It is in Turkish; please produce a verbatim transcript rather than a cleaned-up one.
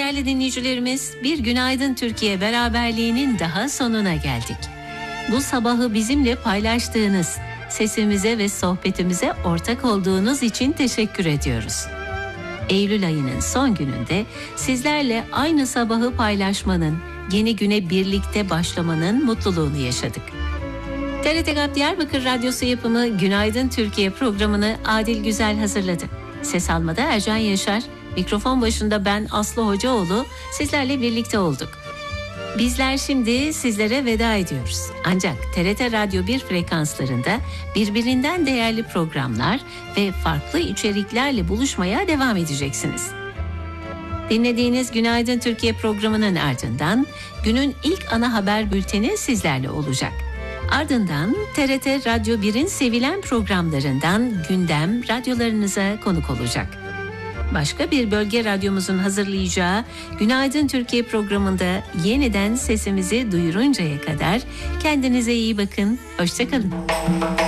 Değerli dinleyicilerimiz, bir Günaydın Türkiye beraberliğinin daha sonuna geldik. Bu sabahı bizimle paylaştığınız, sesimize ve sohbetimize ortak olduğunuz için teşekkür ediyoruz. Eylül ayının son gününde sizlerle aynı sabahı paylaşmanın, yeni güne birlikte başlamanın mutluluğunu yaşadık. T R T GAP Diyarbakır Radyosu yapımı Günaydın Türkiye programını Adil Güzel hazırladı. Ses almada Ercan Yaşar, mikrofon başında ben Aslı Hocaoğlu, sizlerle birlikte olduk. Bizler şimdi sizlere veda ediyoruz. Ancak T R T Radyo bir frekanslarında birbirinden değerli programlar ve farklı içeriklerle buluşmaya devam edeceksiniz. Dinlediğiniz Günaydın Türkiye programının ardından günün ilk ana haber bülteni sizlerle olacak. Ardından T R T Radyo bir'in sevilen programlarından gündem radyolarınıza konuk olacak. Başka bir bölge radyomuzun hazırlayacağı Günaydın Türkiye programında yeniden sesimizi duyuruncaya kadar kendinize iyi bakın, hoşça kalın.